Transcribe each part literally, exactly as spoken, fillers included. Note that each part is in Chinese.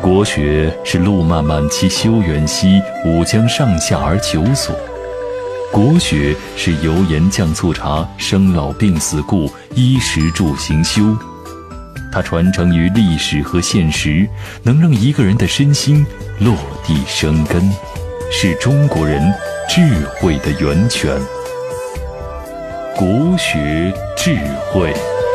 国学是路漫漫其修远兮，吾将上下而求索。国学是油盐酱醋茶，生老病死故，衣食住行修。它传承于历史和现实，能让一个人的身心落地生根，是中国人智慧的源泉。国学智慧。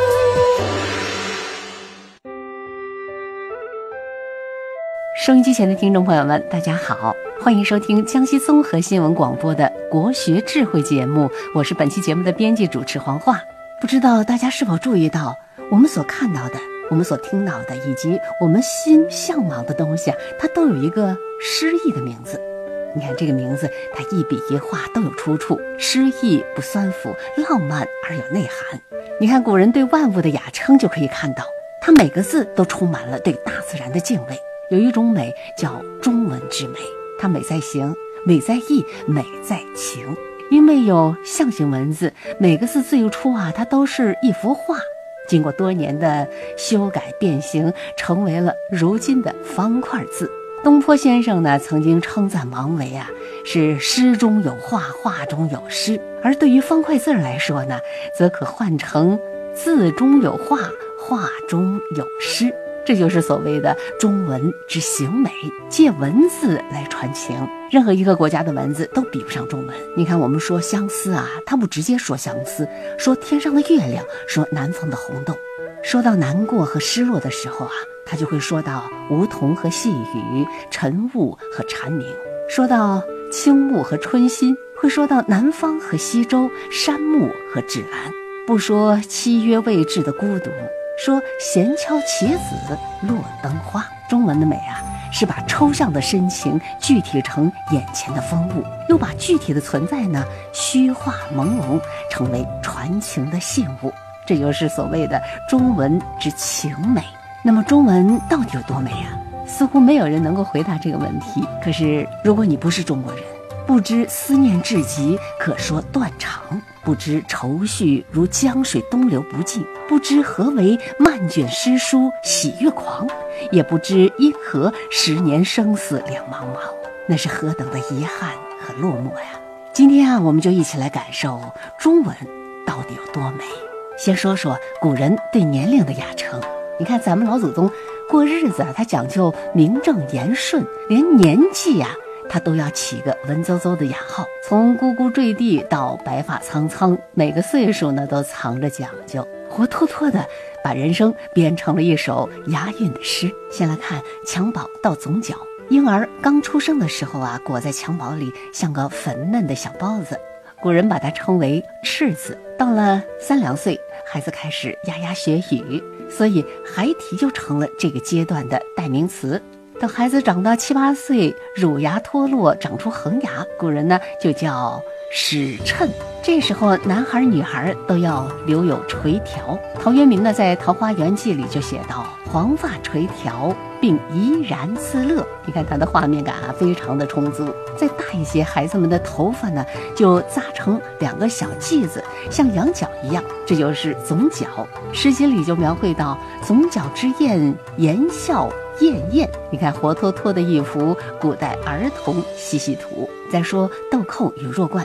收音机前的听众朋友们，大家好，欢迎收听江西综合新闻广播的国学智慧节目，我是本期节目的编辑主持黄华。不知道大家是否注意到，我们所看到的，我们所听到的，以及我们心向往的东西啊，它都有一个诗意的名字。你看这个名字，它一笔一画都有出处，诗意不酸腐，浪漫而有内涵。你看古人对万物的雅称就可以看到，它每个字都充满了对大自然的敬畏。有一种美叫中文之美，它美在形，美在意，美在情。因为有象形文字，每个字最初啊，它都是一幅画，经过多年的修改变形，成为了如今的方块字。东坡先生呢，曾经称赞王维啊，是诗中有画，画中有诗。而对于方块字来说呢，则可换成字中有画，画中有诗。这就是所谓的中文之形美，借文字来传情。任何一个国家的文字都比不上中文。你看我们说相思啊，它不直接说相思，说天上的月亮，说南方的红豆。说到难过和失落的时候啊，他就会说到梧桐和细雨，晨雾和蝉鸣。说到青木和春心，会说到南方和西周，山木和芷兰。不说七约未至的孤独，说闲敲棋子落灯花。中文的美啊，是把抽象的深情具体成眼前的风物，又把具体的存在呢虚化朦胧，成为传情的信物。这就是所谓的中文之情美。那么中文到底有多美啊？似乎没有人能够回答这个问题。可是如果你不是中国人，不知思念至极可说断肠，不知愁绪如江水东流不尽，不知何为漫卷诗书喜悦狂，也不知因何十年生死两茫茫，那是何等的遗憾和落寞呀！今天啊，我们就一起来感受中文到底有多美。先说说古人对年龄的雅称。你看咱们老祖宗过日子啊，他讲究名正言顺，连年纪呀、啊他都要起个文绉绉的雅号，从呱呱坠地到白发苍苍，每个岁数呢都藏着讲究，活脱脱的把人生编成了一首押韵的诗。先来看襁褓到总角。婴儿刚出生的时候啊，裹在襁褓里像个粉嫩的小包子，古人把它称为赤子。到了三两岁，孩子开始牙牙学语，所以孩提就成了这个阶段的代名词。等孩子长到七八岁，乳牙脱落，长出恒牙，古人呢就叫始谶。这时候男孩女孩都要留有垂髫。陶渊明呢在《桃花源记》里就写到黄发垂髫，并怡然自乐。你看他的画面感啊非常的充足。再大一些，孩子们的头发呢就扎成两个小髻子，像羊角一样，这就是总角。诗经里就描绘到总角之燕，言笑艳艳。你看活脱脱的一幅古代儿童嬉戏图。再说豆蔻与弱冠，